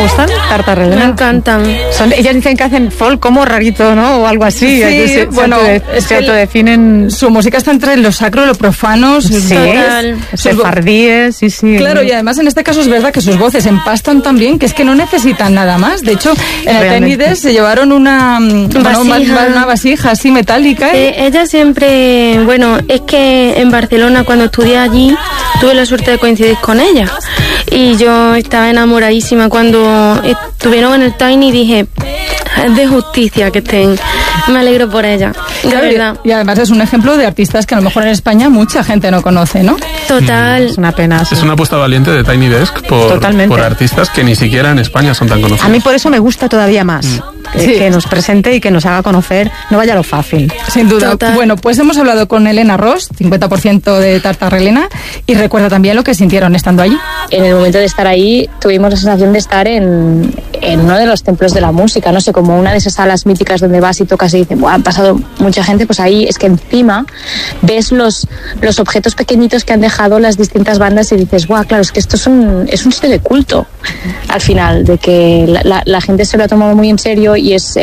gustan, Tarta Relena? Me encantan. Ellas dicen que hacen folk como rarito, ¿no? O algo así. Sí, bueno, se autodefinen. Su música está entre lo sacro y lo profano. Sefardíes, sí. Claro, y además en este caso es verdad que sus voces empastan tan bien que es que no necesitan nada más. De hecho, en el Tiny Desk se llevaron una vasija así metálica. Ella siempre, es que en Barcelona cuando estudié allí tuve la suerte de coincidir con ella y yo estaba enamoradísima cuando estuvieron en el Tiny y dije, es de justicia que estén. Me alegro por ella, de verdad. Y además es un ejemplo de artistas que a lo mejor en España mucha gente no conoce, ¿no? Total. Es una pena. Es una apuesta valiente de Tiny Desk por artistas que ni siquiera en España son tan conocidos. A mí por eso me gusta todavía más que nos presente y que nos haga conocer, no vaya lo fácil. Sin duda. Total. Bueno, pues hemos hablado con Elena Ros, 50% de Tarta Relena, y recuerda también lo que sintieron estando allí. En el momento de estar ahí tuvimos la sensación de estar en uno de los templos de la música, no sé, como una de esas salas míticas donde vas y tocas y dices, han pasado mucha gente, pues ahí es que encima ves los objetos pequeñitos que han dejado las distintas bandas y dices, claro, es que esto es un sitio de culto al final, de que la gente se lo ha tomado muy en serio y es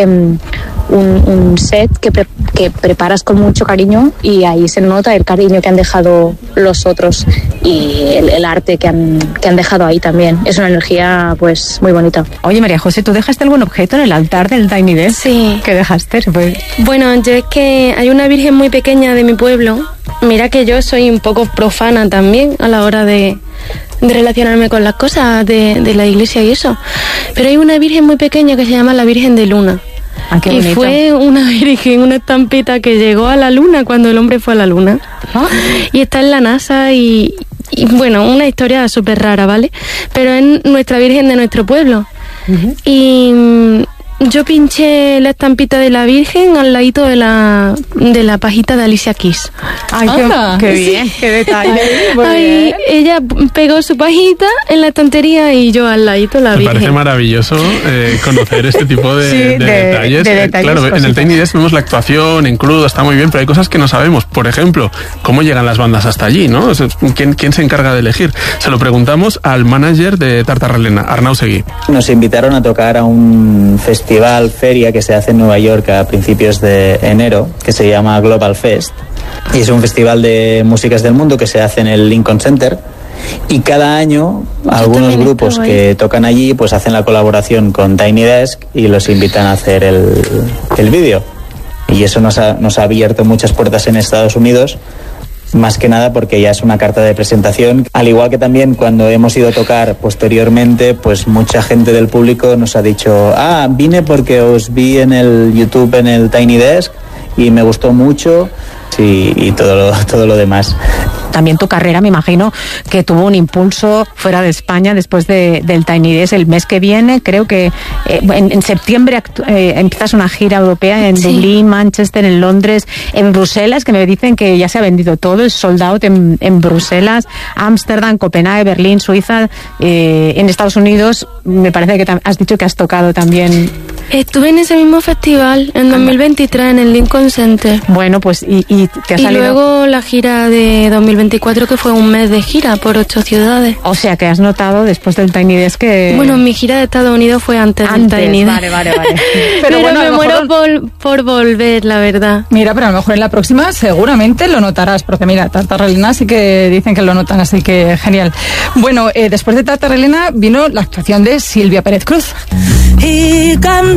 un set que preparas con mucho cariño y ahí se nota el cariño que han dejado los otros y el arte que han dejado ahí también. Es una energía pues muy bonita. Oye, María José, ¿tú dejaste algún objeto en el altar del Tiny Desk? Sí. ¿Qué dejaste? Bueno, yo es que hay una virgen muy pequeña de mi pueblo. Mira que yo soy un poco profana también a la hora de relacionarme con las cosas de la iglesia y eso. Pero hay una virgen muy pequeña que se llama la Virgen de Luna. Qué y bonito. fue una virgen, una estampita que llegó a la luna cuando el hombre fue a la luna. Y está en la NASA y una historia súper rara, ¿vale? Pero es nuestra virgen de nuestro pueblo. Uh-huh. Y yo pinché la estampita de la Virgen al ladito de la pajita de Alicia Keys. Ay, qué bien, sí. Qué detalle. Ahí ella pegó su pajita en la estantería y yo al ladito la Virgen. Me parece maravilloso conocer este tipo de detalles. Claro, cositas. En el Tiny Desk vemos la actuación en crudo, está muy bien, pero hay cosas que no sabemos. Por ejemplo, cómo llegan las bandas hasta allí, ¿no? ¿Quién se encarga de elegir? Se lo preguntamos al manager de Tarta Relena, Arnau Seguí. Nos invitaron a tocar a un feria que se hace en Nueva York a principios de enero, que se llama Global Fest, y es un festival de músicas del mundo que se hace en el Lincoln Center, y cada año algunos grupos que tocan allí pues hacen la colaboración con Tiny Desk y los invitan a hacer el vídeo, y eso nos ha abierto muchas puertas en Estados Unidos, más que nada porque ya es una carta de presentación, al igual que también cuando hemos ido a tocar posteriormente, pues mucha gente del público nos ha dicho, vine porque os vi en el YouTube en el Tiny Desk y me gustó mucho, y todo lo demás. También tu carrera, me imagino que tuvo un impulso fuera de España después del Tiny Desk. El mes que viene, creo que en septiembre empiezas una gira europea en Dublín, Manchester, en Londres, en Bruselas, que me dicen que ya se ha vendido todo, es sold out en Bruselas, Ámsterdam, Copenhague, Berlín, Suiza, en Estados Unidos. Me parece que has dicho que has tocado también. Estuve en ese mismo festival en 2023 en el Lincoln Center. Bueno, pues y te ha salido. Y luego la gira de 2024, que fue un mes de gira por 8 ciudades. O sea que has notado después del Tiny Desk que... Bueno, mi gira de Estados Unidos fue antes del Tiny Desk. Vale. Pero bueno, me muero por volver, la verdad. Mira, pero a lo mejor en la próxima seguramente lo notarás, porque mira, Tarta Relena sí que dicen que lo notan, así que genial. Bueno, después de Tarta Relena vino la actuación de Silvia Pérez Cruz. Y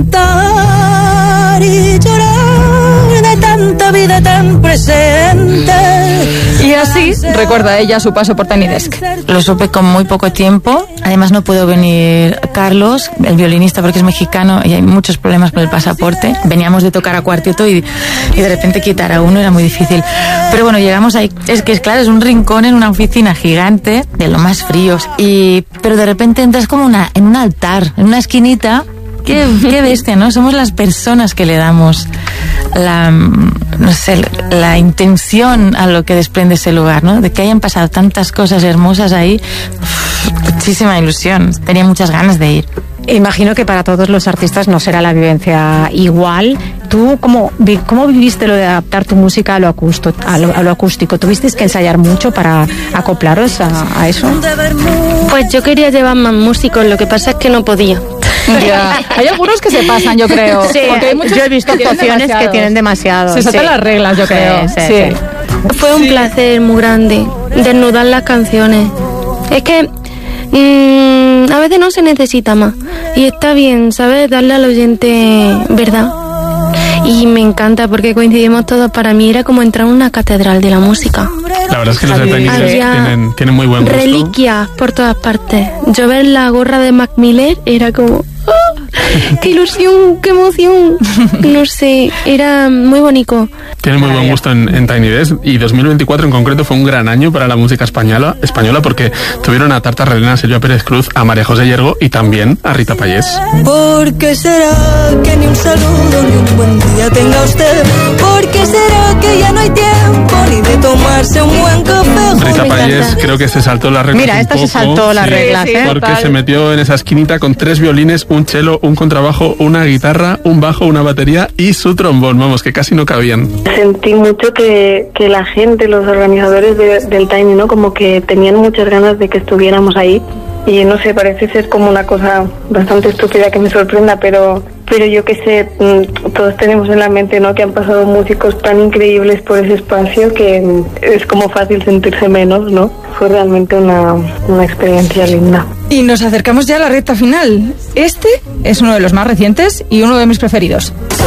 cantar y llorar de tanta vida tan presente. Y así recuerda ella su paso por Tiny Desk. Lo supe con muy poco tiempo. Además no pudo venir Carlos, el violinista, porque es mexicano y hay muchos problemas con el pasaporte. Veníamos de tocar a cuarteto y de repente quitar a uno era muy difícil. Pero bueno, llegamos ahí. Es que claro, es un rincón en una oficina gigante, de lo más fríos. Pero de repente entras como en un altar, en una esquinita. Qué bestia, ¿no? Somos las personas que le damos la intención a lo que desprende ese lugar, ¿no? De que hayan pasado tantas cosas hermosas ahí. Muchísima ilusión. Tenía muchas ganas de ir. Imagino que para todos los artistas no será la vivencia igual. ¿Tú cómo viviste lo de adaptar tu música a lo acústico? ¿Tuvisteis que ensayar mucho para acoplaros a eso? Pues yo quería llevar más músicos, lo que pasa es que no podía. Ya. Hay algunos que se pasan, yo creo. Sí, porque hay muchos yo he visto actuaciones que tienen demasiado. Se saltan las reglas, yo creo. Sí. Fue un placer muy grande desnudar las canciones. Es que a veces no se necesita más. Y está bien, ¿sabes? Darle al oyente verdad. Y me encanta porque coincidimos todos. Para mí era como entrar en una catedral de la música. La verdad es que los de Tiny Desk tienen muy buen gusto. Reliquias por todas partes. Yo ver la gorra de Mac Miller era como... ¡Oh! ¡Qué ilusión! ¡Qué emoción! No sé, era muy bonito. Tiene muy buen gusto en Tiny Desk, y 2024 en concreto fue un gran año para la música española porque tuvieron a Tarta Relena, a Silvia Pérez Cruz, a María José Yergo y también a Rita Payés. ¿Por qué será que ni un saludo ni un buen día tenga usted? ¿Por qué será que ya no hay tiempo ni de tomarse un buen café? Rita Payés creo que se saltó las reglas. Mira, esta se saltó las reglas, ¿eh? Porque se metió en esa esquinita con 3 violines, un cello, un contrabajo, una guitarra, un bajo, una batería y su trombón, vamos, que casi no cabían. Sentí mucho que la gente, los organizadores del Tiny, ¿no? Como que tenían muchas ganas de que estuviéramos ahí. Y no sé, parece ser como una cosa bastante estúpida que me sorprenda, pero yo que sé, todos tenemos en la mente, ¿no? Que han pasado músicos tan increíbles por ese espacio que es como fácil sentirse menos, ¿no? Fue realmente una experiencia linda. Y nos acercamos ya a la recta final. Este es uno de los más recientes y uno de mis preferidos.